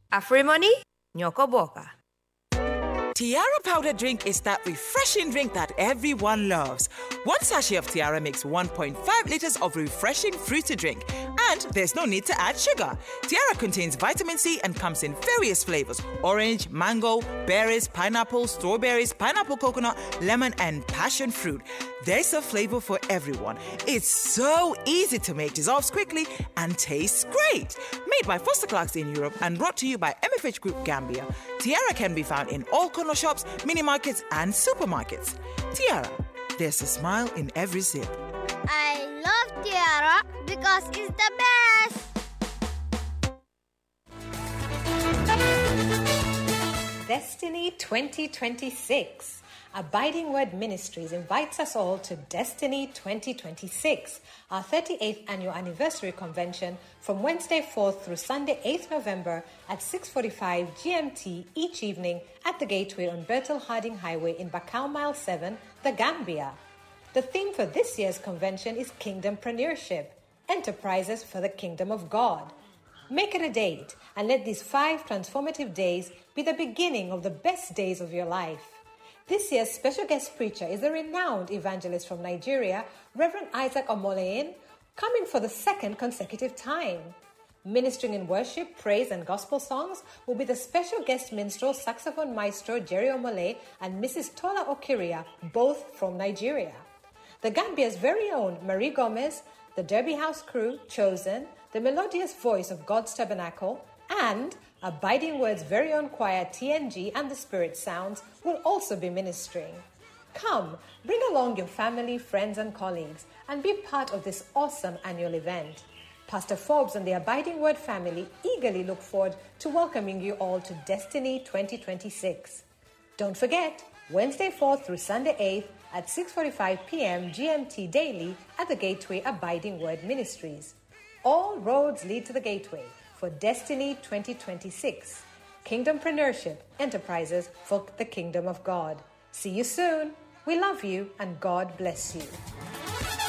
Afrimoni, Nyoko Boka. Tiara powder drink is that refreshing drink that everyone loves. One sachet of Tiara makes 1.5 liters of refreshing fruity drink, and there's no need to add sugar. Tiara contains vitamin C and comes in various flavors: orange, mango, berries, pineapple, strawberries, pineapple coconut, lemon, and passion fruit. There's a flavor for everyone. It's so easy to make, dissolves quickly, and tastes great. Made by Foster Clarks in Europe and brought to you by MFH Group Gambia, Tiara can be found in all corner shops, mini markets, and supermarkets. Tiara, there's a smile in every sip. I love Tiara because it's the best. Destiny 2026. Abiding Word Ministries invites us all to Destiny 2026, our 38th annual anniversary convention from Wednesday 4th through Sunday 8th November at 6:45 GMT each evening at the Gateway on Bertel Harding Highway in Bakau Mile 7, The Gambia. The theme for this year's convention is Kingdompreneurship, Enterprises for the Kingdom of God. Make it a date and let these 5 transformative days be the beginning of the best days of your life. This year's special guest preacher is a renowned evangelist from Nigeria, Reverend Isaac Omoleyin, coming for the 2nd consecutive time. Ministering in worship, praise, and gospel songs will be the special guest minstrel saxophone maestro Jerry Omole and Mrs. Tola Okiria, both from Nigeria. The Gambia's very own Marie Gomez, the Derby House crew, Chosen, the melodious voice of God's Tabernacle, and Abiding Word's very own choir TNG and the Spirit Sounds will also be ministering. Come, bring along your family, friends, and colleagues and be part of this awesome annual event. Pastor Forbes and the Abiding Word family eagerly look forward to welcoming you all to Destiny 2026. Don't forget, Wednesday 4th through Sunday 8th at 6:45 p.m. GMT daily at the Gateway Abiding Word Ministries. All roads lead to the Gateway for Destiny 2026, Kingdompreneurship, Enterprises for the Kingdom of God. See you soon. We love you and God bless you.